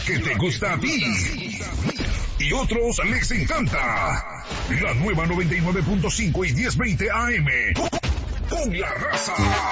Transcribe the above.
que te gusta a ti y otros les encanta. La nueva 99.5 y 1020 AM. Con la raza.